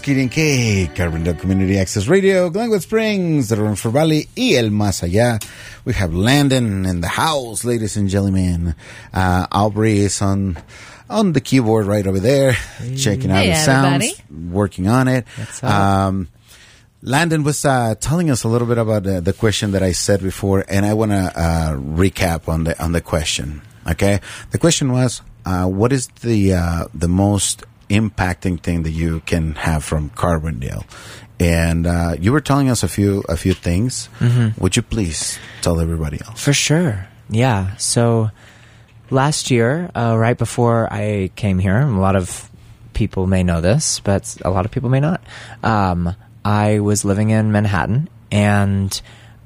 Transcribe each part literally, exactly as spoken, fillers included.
K D N K, Carbondale Community Access Radio, Glenwood Springs, the Renfrew Valley, y el más allá. We have Landon in the house, ladies and gentlemen. Uh, Aubrey is on on the keyboard right over there, hey. checking out hey, the sounds, everybody. working on it. Um, Landon was uh, telling us a little bit about uh, the question that I said before, and I want to uh, recap on the on the question. Okay, the question was, uh, what is the uh, the most impacting thing that you can have from Carbondale? And uh, you were telling us a few a few things. Mm-hmm. Would you please tell everybody else? For sure. Yeah. So last year, uh, right before I came here, a lot of people may know this, but a lot of people may not. Um, I was living in Manhattan, and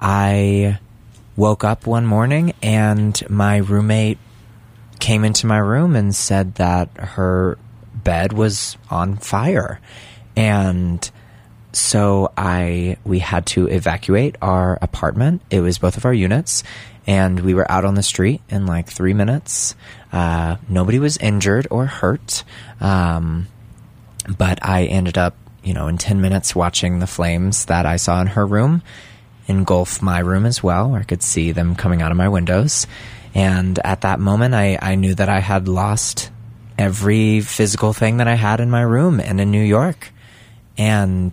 I woke up one morning, and my roommate came into my room and said that her bed was on fire. And so I we had to evacuate our apartment. It was both of our units, and we were out on the street in like three minutes. Uh, nobody was injured or hurt, um, but I ended up, you know, in ten minutes watching the flames that I saw in her room engulf my room as well, where I could see them coming out of my windows. And at that moment, I, I knew that I had lost every physical thing that I had in my room and in New York. And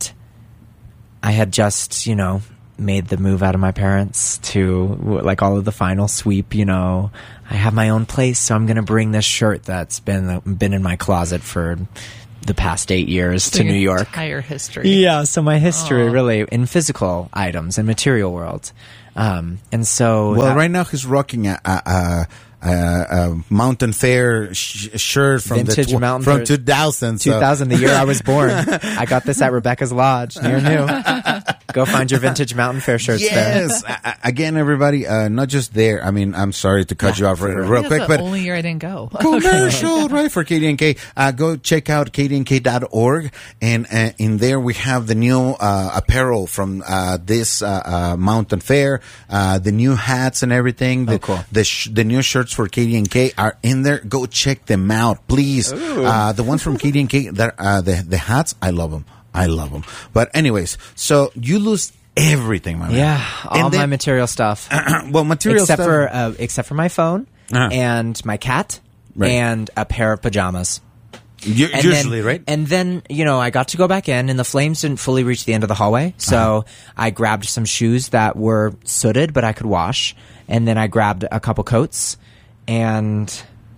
I had just, you know, made the move out of my parents to like all of the final sweep, you know, I have my own place, so I'm going to bring this shirt that's been been in my closet for the past eight years so to New York. Entire history. Yeah, so my history Aww. really in physical items and material world. Um, and so... Well, that, right now he's rocking a... a, a Uh, uh, Mountain Fair sh- shirt from Vintage the tw- Mountain from Fair. two thousand. So. two thousand, the year I was born. I got this at Rebecca's Lodge near New. Go find your Vintage Mountain Fair shirts yes. there. Yes. Again, everybody, uh, not just there. I mean, I'm sorry to cut yeah, you off real, That's real quick, the but only year I didn't go. Commercial, right, for K D N K. Uh, go check out K D N K dot org, and uh, in there we have the new uh, apparel from uh, this uh, uh, Mountain Fair, uh, the new hats and everything. The, oh, cool. The, sh- the new shirts for K D N K are in there. Go check them out, please. Uh, the ones from K D N K, uh, the the hats, I love them. I love them. But anyways, so you lose everything, my man. Yeah, all then, my material stuff. well, material except stuff. for uh, except for my phone uh-huh. and my cat right. and a pair of pajamas. U- and usually, then, right? And then, you know, I got to go back in, and the flames didn't fully reach the end of the hallway. So uh-huh. I grabbed some shoes that were sooted, but I could wash. And then I grabbed a couple coats, and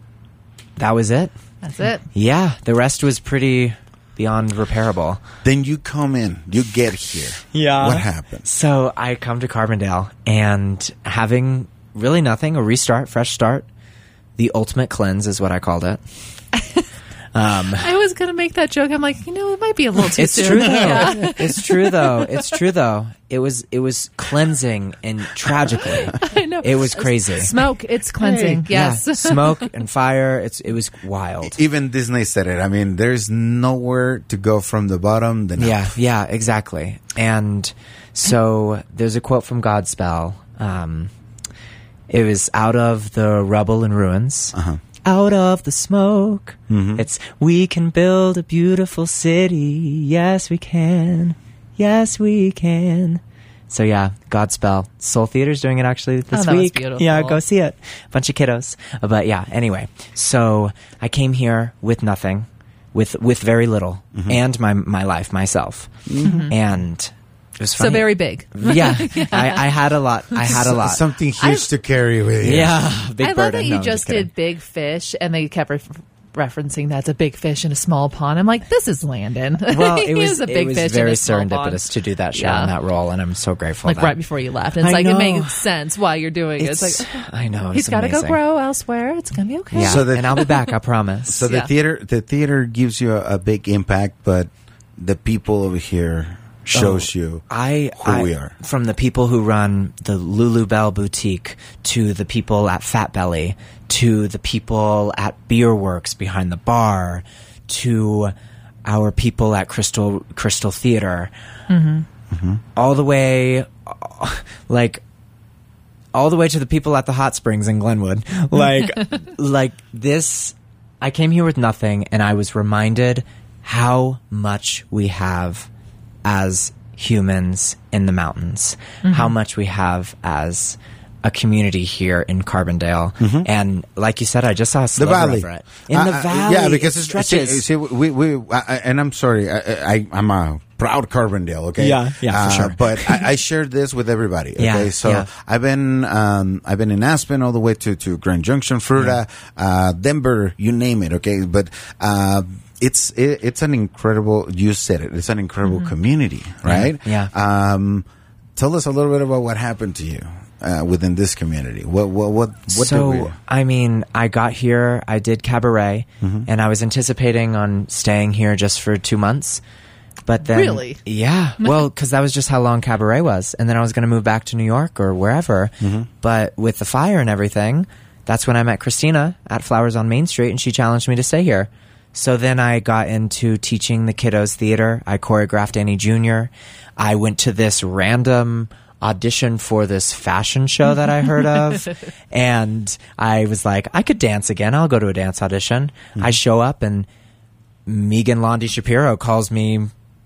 that was it. That's it. Yeah, the rest was pretty beyond repairable. Then you come in, you get here. Yeah. What happened? So I come to Carbondale, and having really nothing, a restart, fresh start, the ultimate cleanse is what I called it. Um, I was going to make that joke. I'm like, you know, it might be a little too it's soon. True, though. Yeah. It's true, though. It's true, though. It was it was cleansing, and tragically, I know. It was crazy. Smoke, it's cleansing. Hey. Yes. Yeah. Smoke and fire, It's it was wild. Even Disney said it. I mean, there's nowhere to go from the bottom than Yeah, up. yeah, exactly. And so there's a quote from Godspell. Um, it was out of the rubble and ruins. Uh-huh. Out of the smoke. Mm-hmm. It's, we can build a beautiful city. Yes, we can. Yes, we can. So yeah, Godspell. Soul Theater's doing it actually this oh, that week. Was beautiful. Yeah, go see it. A bunch of kiddos. But yeah, anyway. So I came here with nothing, with with very little, mm-hmm. and my my life, myself. Mm-hmm. And it was funny. So very big. Yeah. yeah. I, I had a lot. I had a lot. Something huge to carry with you. Yeah. Big I love burden. that you no, just just did big fish, and they kept re- referencing that's a big fish in a small pond. I'm like, this is Landon. Well, it he was, a big it was fish very in a small serendipitous pond. to do that show Yeah. and that role, and I'm so grateful. Like that. right before you left. And it's I like, know. it makes sense why you're doing it. It's, It's like, I know. he's got to go grow elsewhere. It's going to be okay. Yeah, So the- and I'll be back, I promise. So the Yeah. theater, the theater gives you a, a big impact, but the people over here shows oh, you I, who I, we are. From the people who run the Lulu Bell Boutique to the people at Fat Belly to the people at Beer Works behind the bar to our people at Crystal Crystal Theater, mm-hmm. Mm-hmm. all the way, like, all the way to the people at the Hot Springs in Glenwood. Like, like this, I came here with nothing, and I was reminded how much we have as humans in the mountains, mm-hmm. how much we have as a community here in Carbondale. Mm-hmm. And like you said, I just saw a sliver the valley. Over it. In uh, the valley. Yeah, because it it's, stretches. See, see, we, we, I, and I'm sorry, I, I, I'm a proud Carbondale, okay? Yeah, yeah, for uh, sure. But I, I shared this with everybody, okay? Yeah, so yeah. I've been, um, I've been in Aspen all the way to, to Grand Junction, Fruita, yeah. uh, Denver, you name it, okay? But, uh, it's, it, it's an incredible, you said it, it's an incredible mm-hmm. community, right? Yeah. Um, tell us a little bit about what happened to you. Uh, within this community, what what what, what so did we... I mean, I got here, I did cabaret, mm-hmm. and I was anticipating on staying here just for two months. But then, really, yeah, well, because that was just how long cabaret was, and then I was going to move back to New York or wherever. Mm-hmm. But with the fire and everything, that's when I met Christina at Flowers on Main Street, and she challenged me to stay here. So then I got into teaching the kiddos theater. I choreographed Annie Junior I went to this random audition for this fashion show that I heard of, and I was like, I could dance again. I'll go to a dance audition. Mm-hmm. I show up, and Megan Londi Shapiro calls me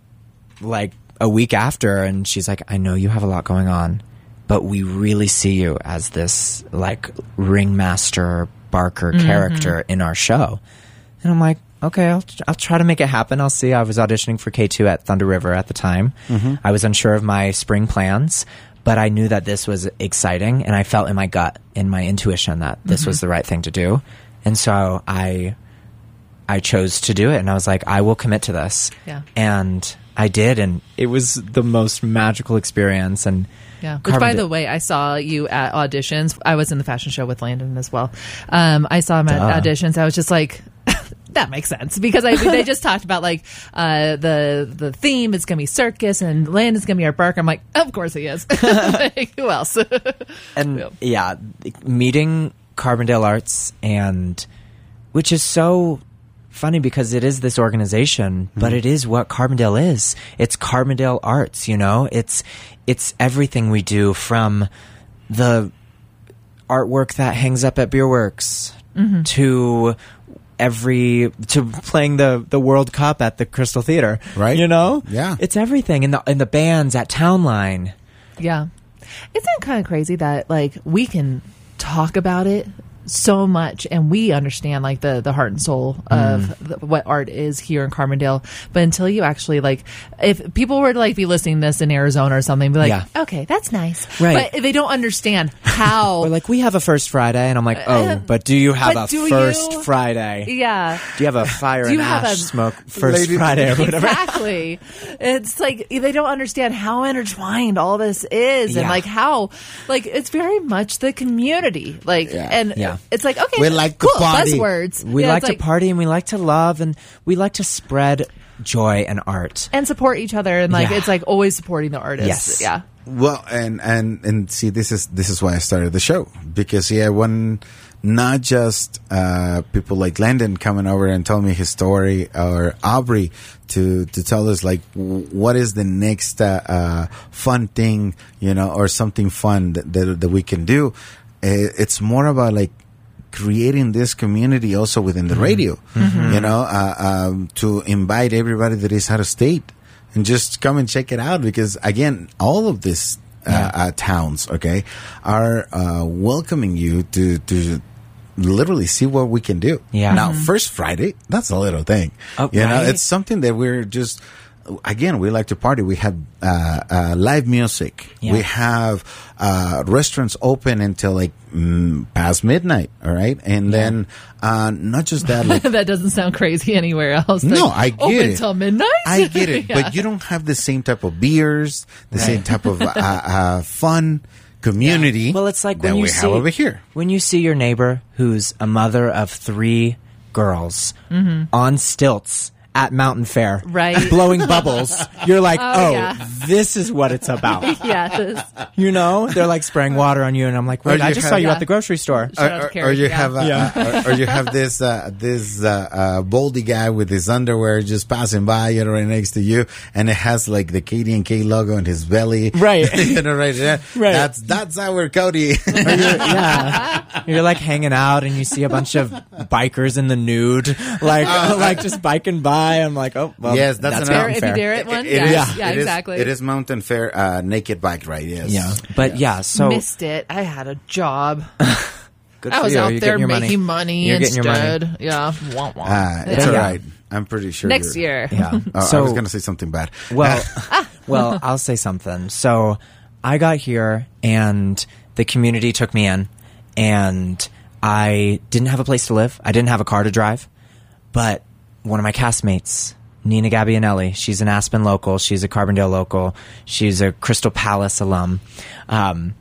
like a week after, and she's like, I know you have a lot going on, but we really see you as this like ringmaster Barker mm-hmm. character in our show. And I'm like, okay, I'll, I'll try to make it happen. I'll see. I was auditioning for K two at Thunder River at the time. Mm-hmm. I was unsure of my spring plans, but I knew that this was exciting, and I felt in my gut, in my intuition, that this mm-hmm. was the right thing to do. And so I I chose to do it, and I was like, I will commit to this. Yeah. And I did, and it was the most magical experience. And yeah. Which, by the way, I saw you at auditions. I was in the fashion show with Landon as well. Um, I saw him at Duh. auditions. I was just like, that makes sense, because I they just talked about like uh, the the theme is going to be circus and Landon's going to be our Barker. I'm like, of course he is. Like, who else? And yeah. yeah, meeting Carbondale Arts, and which is so funny because it is this organization, mm-hmm. but it is what Carbondale is. It's Carbondale Arts, you know. It's it's everything we do, from the artwork that hangs up at Beerworks mm-hmm. to every to playing the the World Cup at the Crystal Theater, right? You know, yeah, it's everything. And the and the bands at Townline. Yeah, isn't it kind of crazy that like we can talk about it so much and we understand like the the heart and soul of mm. the, what art is here in Carbondale, but until you actually like, if people were to like be listening to this in Arizona or something, be like, yeah. okay, that's nice, right? But they don't understand how. Or like, we have a first Friday, and I'm like, oh, uh, but do you have a first you? Friday? Yeah. Do you have a fire and ash a, smoke first Lady Friday or whatever? Exactly. It's like they don't understand how intertwined all this is, yeah. and like how like it's very much the community, like yeah. and. Yeah. It's like, okay, we like cool, to party. Buzzwords. We yeah, like to like, party, and we like to love, and we like to spread joy and art. And support each other, and like yeah. it's like always supporting the artists. Yes. Yeah. Well, and, and, and see, this is this is why I started the show, because yeah, when not just uh, people like Landon coming over and telling me his story, or Aubrey to to tell us like w- what is the next uh, uh, fun thing, you know, or something fun that that, that we can do. It's more about like creating this community also within the radio, mm-hmm. you know, uh, um, to invite everybody that is out of state and just come and check it out, because again, all of these uh, yeah. uh, towns, okay, are uh, welcoming you to to literally see what we can do. Yeah. Now, Mm-hmm. first Friday, that's a little thing. Oh, you right? know, it's something that we're just. Again, we like to party. We have uh, uh, live music. Yeah. We have uh, restaurants open until like mm, past midnight. All right, and yeah. then uh, not just that. Like, that doesn't sound crazy anywhere else. No, like, I get open it. Until midnight. I get it, yeah. but you don't have the same type of beers, the right. same type of uh, uh, fun community. Yeah. Well, it's like that when you we see have over here. When you see your neighbor who's a mother of three girls mm-hmm. on stilts at Mountain Fair, right? blowing bubbles. You're like, oh, oh yeah. this is what it's about. Yes. You know, they're like spraying water on you, and I'm like, wait, Or I you just have- saw you Yeah. at the grocery store. Shout out Or, to or, Carrie, or you yeah. have a, Yeah. or, or you have this uh, this uh, uh, baldy guy with his underwear just passing by, you know, right next to you, and it has like the K D and K logo on his belly, Right. you know, right there. Right. That's that's our Cody. Or you're, yeah, you're like hanging out, and you see a bunch of bikers in the nude, like like just biking by. I'm like, oh, well, Yes, that's that's an- Dare, mountain if you fair. dare it one, It yeah, is- yeah, it is- exactly. It is Mountain Fair uh, naked bike ride. Yes. Yeah, but yeah, so Missed it. I had a job. good I for was you. out You're there getting your making money. money, You're getting your money. instead. Yeah. Wah, wah. Uh, it's Yeah. all right. I'm pretty sure. Next you're- year. Yeah. Oh, I So- was going to say something bad. Well, well, I'll say something. So I got here, and the community took me in, and I didn't have a place to live. I didn't have a car to drive, but one of my castmates, Nina Gabbianelli, she's an Aspen local. She's a Carbondale local. She's a Crystal Palace alum. Um,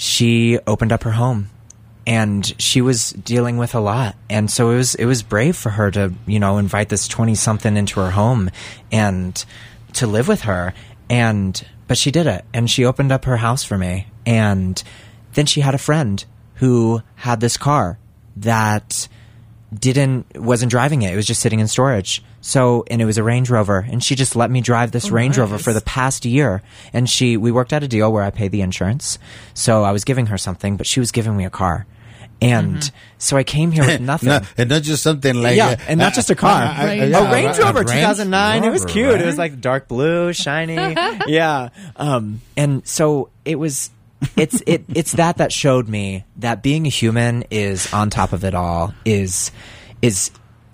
she opened up her home, and she was dealing with a lot. And so it was, it was brave for her to, you know, invite this twenty something into her home and to live with her. And, but she did it, and she opened up her house for me. And then she had a friend who had this car that didn't, wasn't driving it. It was just sitting in storage. So, and it was a Range Rover, and she just let me drive this Oh, Range Rover nice. for the past year. And she, we worked out a deal where I pay the insurance. So I was giving her something, but she was giving me a car. And Mm-hmm. so I came here with nothing. No, and not just something like yeah, uh, and not just a car. uh, uh, Range a Rover. Range a Rover Range two thousand nine. It was Rover, cute. It right? was like dark blue, shiny. Yeah. Um, and so it was, it's, it, it's that that showed me that being a human is on top of it all, is, is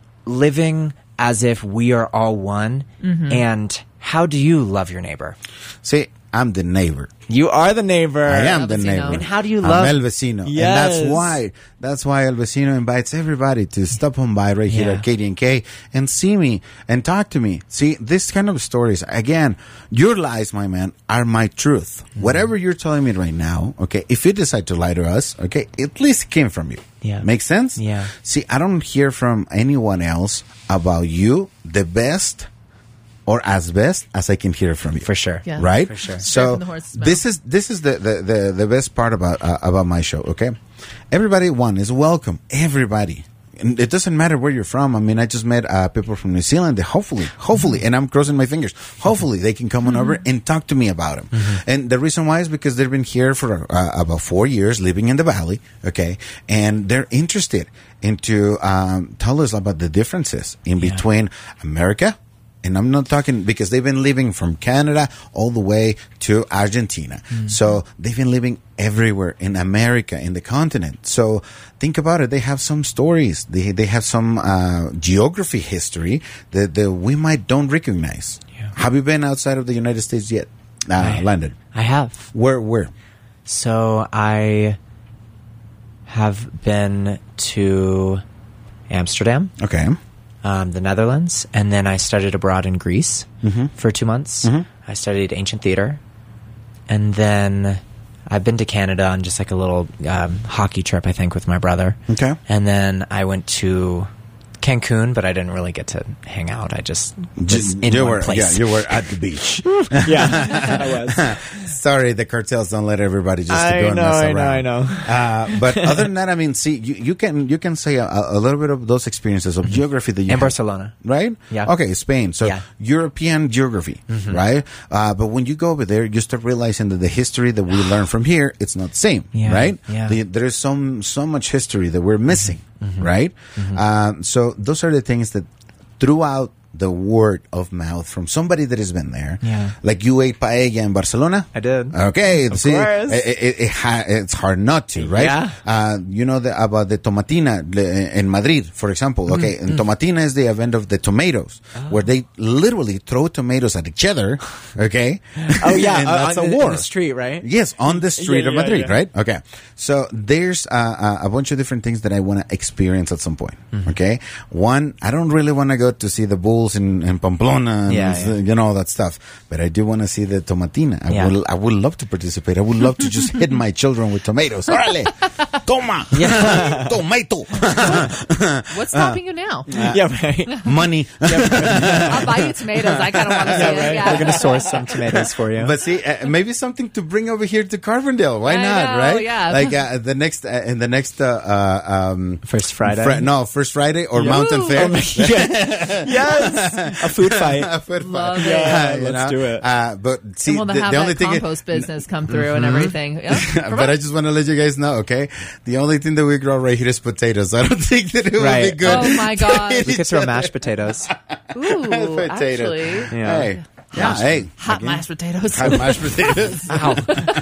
living as if we are all one. And how do you love your neighbor? See, I'm the neighbor. You are the neighbor. I am El the Vecino. neighbor. And how do you I'm love- El Vecino? Yes. And that's why, that's why El Vecino invites everybody to stop on by right here Yeah. at K D and K and see me and talk to me. See, this kind of stories, again, your lies, my man, are my truth. Mm-hmm. Whatever you're telling me right now, okay, if you decide to lie to us, okay, at least it came from you. Yeah. Makes sense? Yeah. See, I don't hear from anyone else about you the best or as best as I can hear from you. For sure. Yeah. Right? For sure. Straight So from the horse's mouth. this is this is the, the, the, the best part about uh, about my show, okay? Everybody, one, is welcome. Everybody. And it doesn't matter where you're from. I mean, I just met uh, people from New Zealand that hopefully, hopefully, and I'm crossing my fingers, hopefully they can come on over and talk to me about them. And the reason why is because they've been here for uh, about four years, living in the Valley, okay? And they're interested into um, tell us about the differences in Yeah. between America. And I'm not talking because they've been living from Canada all the way to Argentina. So they've been living everywhere in America, in the continent. So think about it. They have some stories. They they have some uh, geography history that, that we might don't recognize. Yeah. Have you been outside of the United States yet? Uh, I- London. I have. Where? Where? So I have been to Amsterdam, Okay. um, the Netherlands, and then I studied abroad in Greece for two months. I studied ancient theater, and then I've been to Canada on just like a little um, hockey trip, I think, with my brother. Okay. And then I went to Cancun, but I didn't really get to hang out. I just was in you one were, place. Yeah, you were at the beach. yeah, I was. Sorry, the cartels don't let everybody just to I go and know, mess I around. know, I know. Uh, but other than that, I mean, see, you, you can you can say a, a little bit of those experiences of geography that you In have, Barcelona. right? Yeah. Okay, Spain. So Yeah. European geography, right? Uh, but when you go over there, you start realizing that the history that we learn from here, it's not the same, Yeah, right? yeah. The, there is so so much history that we're missing, right? Um, so those are the things that throughout the word of mouth from somebody that has been there, Yeah. like you ate paella in Barcelona. I did. Okay, Of see, course. it, it, it ha- it's hard not to, right? Yeah. Uh, you know the, about the tomatina le- in Madrid, for example. Okay, and tomatina is the event of the tomatoes, where they literally throw tomatoes at each other. Okay. Oh yeah, and uh, that's on a the, war. in the street, right? Yes, on the street Yeah, of yeah, Madrid, yeah. right? Okay. So there's uh, uh, a bunch of different things that I want to experience at some point. Okay. One, I don't really want to go to see the bulls schools in, in Pamplona and Yeah, yeah. you know all that stuff. But I do want to see the tomatina. I Yeah. will I would love to participate. I would love to just hit my children with tomatoes. Órale, toma, Yeah. tomato, What's stopping you now? yeah, right. money. I'll buy you tomatoes. I kind of want to see Yeah, it. right. Yeah. We're gonna source some tomatoes for you. But see, uh, maybe something to bring over here to Carbondale. Why I not? know, right? yeah. Like uh, the next uh, in the next uh, uh, um, First Friday. Fri- no, first Friday or Yeah. Mountain Ooh. Fair. Oh my Yes, a food fight. A food Love fight. it. Yeah, you let's know? do it. Uh, but see, And we'll the, have the only that thing. compost business come through and everything. Yeah. but I just want to let you guys know, okay? The only thing that we grow right here is potatoes. I don't think that it would Right. be good. Oh my God. We could throw mashed potatoes. Ooh, Potatoes. actually. Yeah. Hey, yeah, hey, Hot again, mashed potatoes. hot mashed potatoes. Ow.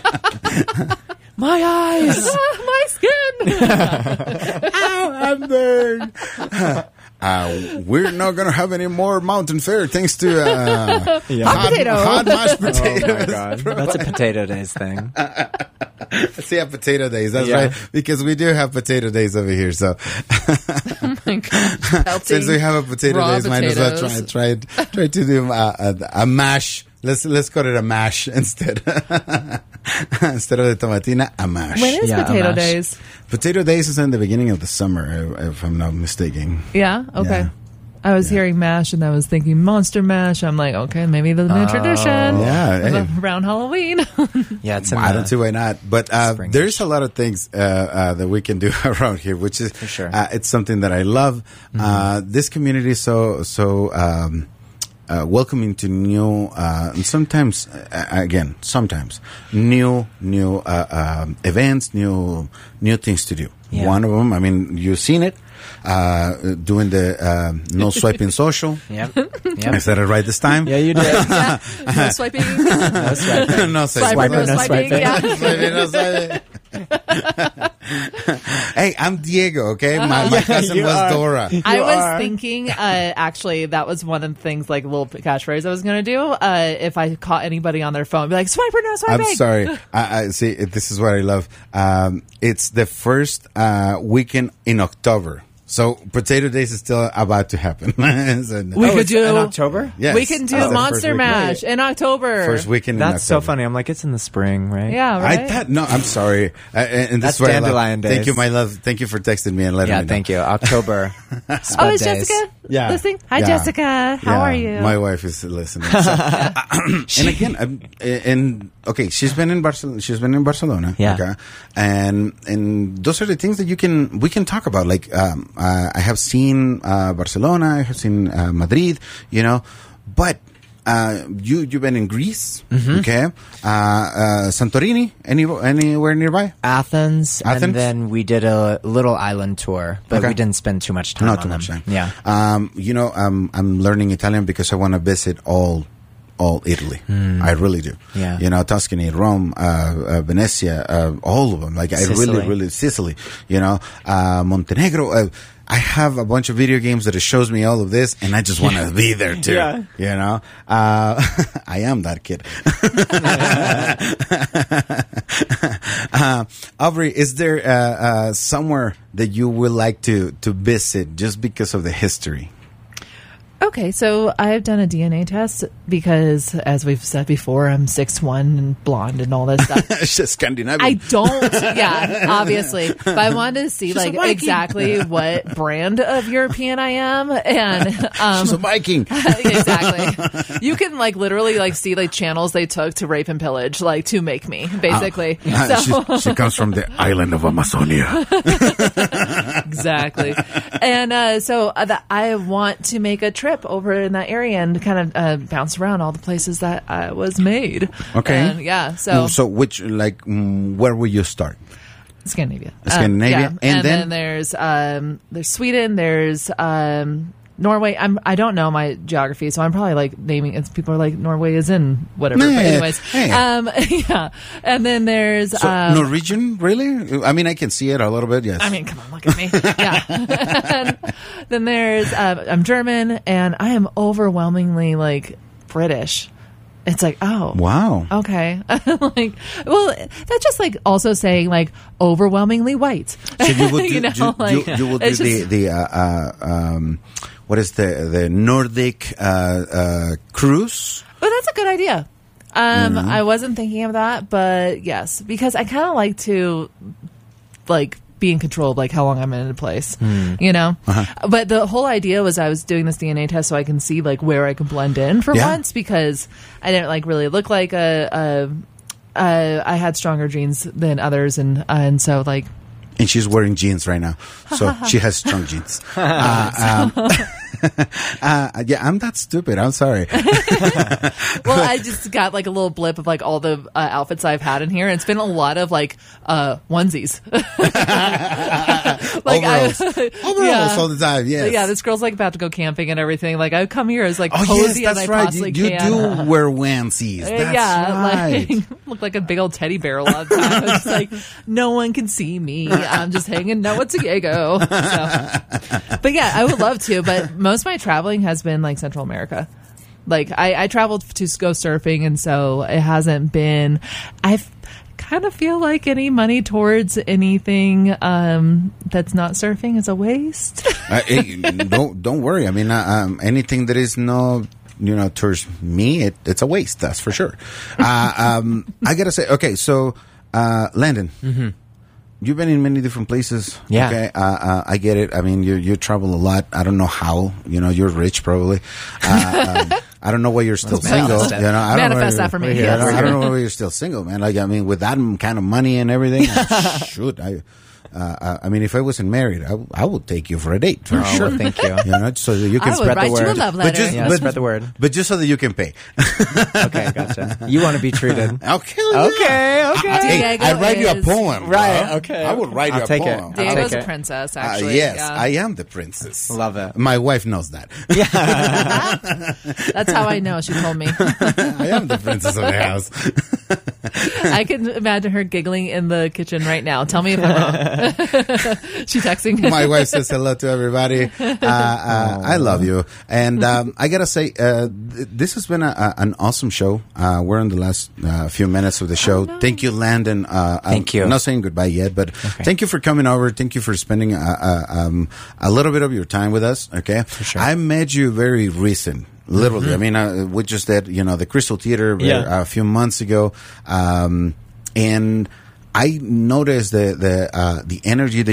My eyes. Ah, my skin. Ow, I'm burned. Uh, we're not gonna have any more Mountain Fair thanks to uh, Yeah. Hot hot, potato. hot mashed Oh my potatoes. god, that's a potato days thing. See, yeah, potato days. That's Yeah. right, because we do have potato days over here. So Oh my God. since we have a potato Raw days, might as well try potatoes. try try to do uh, a, a mash. Let's let's call it a mash instead. Instead of the tomatina, a mash. When is Yeah, a potato mash. days? Potato days is in the beginning of the summer, if if I'm not mistaken. Yeah. Okay. Yeah. I was hearing mash and I was thinking monster mash. I'm like, okay, maybe the new Oh. tradition. Yeah, hey. Around Halloween. Yeah, it's in I the- don't see why not. But uh, Spring-ish. there's a lot of things uh, uh, that we can do around here, which is For sure. uh, it's something that I love. Uh, this community is so so um, uh, welcoming to new, uh, and sometimes uh, again, sometimes new new uh, um, events, new new things to do. Yeah. One of them, I mean, you've seen it. Uh, doing the um, no swiping social. Yep. I Yep. said it right this time. Yeah, you did. Yeah. No swiping. No swiping. no Swiper, swiping. no no swiping. swiping. Yeah. Swiping, no swiping. Hey, I'm Diego, okay? My, my cousin You was are. Dora. I You was are. thinking, uh, actually, that was one of the things, like, little catchphrase I was going to do. Uh, if I caught anybody on their phone, be like, swiper, no swiping. I'm sorry. I, I see. This is what I love. Um, it's the first uh, weekend in October, so Potato Days is still about to happen. So, We Oh, could it's do- in October. yes, We can do it's the first Monster weekend. Mash in October. First weekend. That's in so October. funny. I'm like, it's in the spring, right? Yeah, right? I thought no. I'm sorry. Uh, and and this That's is what I love. Dandelion Thank Days. you, my love. Thank you for texting me and letting Yeah, me know. thank you. October. Oh, Spud is days. Jessica Yeah. listening? Hi, Yeah. Jessica. How Yeah, are you? My wife is listening. So, and again, I'm, and okay, she's been in Barcelona. She's been in Barcelona. Yeah. Okay, and and those are the things that you can we can talk about. Like, um, uh, I have seen uh, Barcelona. I have seen uh, Madrid. You know, but. Uh, you you've been in Greece, okay? Uh, uh, Santorini, any anywhere nearby? Athens, Athens? and then we did a little island tour, but Okay. we didn't spend too much time Not on too them. much time. Yeah. Um, you know, um, I'm learning Italian because I want to visit all, all Italy. I really do. Yeah. You know, Tuscany, Rome, uh, uh Venezia, uh, all of them. Like I really, Sicily. really Sicily. You know, uh, Montenegro. Uh, I have a bunch of video games that it shows me all of this, and I just want to be there too. Yeah. You know, uh, I am that kid. uh, Aubrey, is there uh, uh, somewhere that you would like to to visit just because of the history? Okay, so I've done a D N A test because, as we've said before, I'm six one and blonde and all this stuff. It's just Scandinavian. I don't, yeah, obviously. But I wanted to see, She's a like, Viking. exactly what brand of European I am. And, um, She's a Viking. exactly. You can, like, literally, like, see, like, channels they took to rape and pillage, like, to make me, basically. Uh, so, she, she comes from the island of Amazonia. exactly. And uh, so uh, that I want to make a trip over in that area and kind of uh, bounce around all the places that I was made. Okay. And, yeah. So, So, which, like, mm, where will you start? Scandinavia. Scandinavia. Uh, yeah. And And, then- then, there's um, there's Sweden. There's um, Norway. I'm I don't know my geography, so I'm probably like naming. It's, people are like Norway is in whatever. Yeah, but anyways, yeah. um, yeah. And then there's So, um, Norwegian, really? I mean, I can see it a little bit, yes. I mean, come on, look at me. Yeah. And then there's uh, I'm German, and I am overwhelmingly like British. It's like, oh, wow. okay. Like, well, that's just like also saying like overwhelmingly white. So you would do, You know, you, like, you, you will do it's the, just- the uh, uh, um, what is the the Nordic uh, uh, cruise. Oh, that's a good idea. Um, mm-hmm. I wasn't thinking of that, but yes, because I kind of like to like be in control of like how long I'm in a place, mm. you know. Uh-huh. But the whole idea was I was doing this D N A test so I can see like where I can blend in for yeah. once, because I didn't like really look like a. a uh, I had stronger genes than others, and uh, and so like. And she's wearing jeans right now, so she has strong jeans. Uh, um, uh, yeah, I'm that stupid. I'm sorry. Well, I just got like a little blip of like all the uh, outfits I've had in here, and it's been a lot of like uh, onesies. Like overalls, I, overalls yeah. all the time. Yes. Yeah, this girl's like about to go camping and everything. Like I come here as like oh, cozy yes, that's as I right. possibly you, you can. You do wear onesies. That's yeah, right. like look like a big old teddy bear a lot of the time. It's just like no one can see me. I'm just hanging out with Diego. So. But yeah, I would love to. But most of my traveling has been like Central America. Like I, I traveled to go surfing, and so it hasn't been. I've kind of feel like any money towards anything um, that's not surfing is a waste. uh, it, don't don't worry. I mean, uh, um, anything that is no. You know, towards me, it, it's a waste. That's for sure. Uh, um, I gotta say, okay. So, uh, Landon. Mm-hmm. You've been in many different places. Yeah. Okay. Uh, uh, I get it. I mean, you you travel a lot. I don't know how. You know, you're rich probably. Uh, um, I don't know why you're still Let's single. manifest You know, I don't manifest know that for me. I Yes. don't, I don't know why you're still single, man. Like, I mean, with that kind of money and everything, shoot, I. Uh, I mean, if I wasn't married, I, I would take you for a date for oh, sure. Well, thank you. You know, so that you can I would spread write the word. you a love letter. But just, yeah, but, spread the word. But just so that you can pay. Okay, gotcha. You want to be treated. Okay. Okay. Okay. I, hey, Diego I write you a is- poem. Right, bro. okay. I would write I'll you a take it. poem. I'll Diego's take a it. princess, Uh, actually. yes, yeah. I am the princess. Love it. My wife knows that. That's how I know. She told me. I am the princess of the house. I can imagine her giggling in the kitchen right now. Tell me if I'm wrong. She texting. My wife says hello to everybody. Uh, uh, I love you. And um, I got to say, uh, th- this has been a, a, an awesome show. Uh, we're in the last uh, few minutes of the show. Oh, no. Thank you, Landon. Uh, Thank I'm you. not saying goodbye yet, but Okay. thank you for coming over. Thank you for spending uh, uh, um, a little bit of your time with us. Okay. For sure. I met you very recent. Literally. Mm-hmm. I mean, uh, we just did, you know, the Crystal Theater Yeah. uh, a few months ago. Um, and I noticed the, the, uh, the energy that